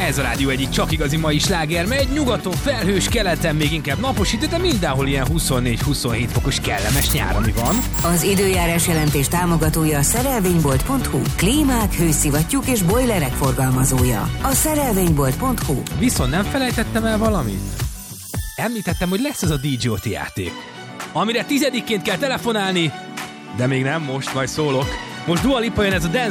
Ez a rádió egyik csak igazi mai sláger, megy nyugaton, felhős, keleten még inkább napos idő, de mindenhol ilyen 24-27 fokos kellemes nyár, ami van. Az időjárás jelentés támogatója a szerelvénybolt.hu, klímák, hőszivattyúk és bojlerek forgalmazója. A szerelvénybolt.hu. Viszont nem felejtettem el valamit? Említettem, hogy lesz ez a DJ-OT játék, amire 10-ként kell telefonálni, de még nem most, majd szólok. Most Dua Lipa jön, ez a Dance